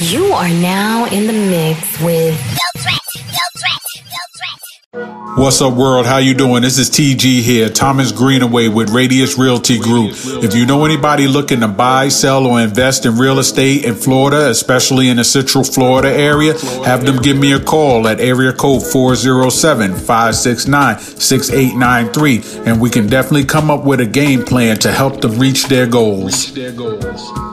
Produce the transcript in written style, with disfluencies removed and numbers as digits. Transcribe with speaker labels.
Speaker 1: You are now in the mix with
Speaker 2: What's up, world? How you doing? This is TG here, Thomas Greenaway with Radius Realty Group. If you know anybody looking to buy, sell, or invest in real estate in Florida, especially in the Central Florida area, have them give me a call at area code 407-569-6893, and we can definitely come up with a game plan to help them reach their goals.